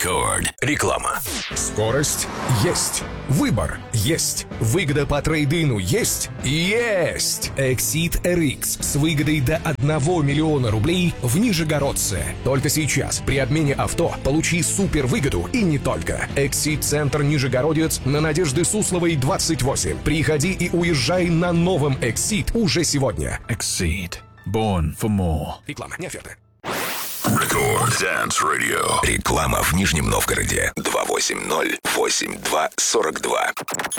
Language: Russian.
Рекорд. Реклама. Скорость есть. Выбор есть. Выгода по трейд-ину есть. Есть! Exit RX с выгодой до 1 миллиона рублей в Нижегородце. Только сейчас при обмене авто получи супер выгоду и не только. Exit-центр Нижегородец на Надежды Сусловой 28. Приходи и уезжай на новом Exit уже сегодня. Exceed. Born for more. Реклама, не оферта. Рекорд Dance Radio. Реклама в Нижнем Новгороде. 280-82-42.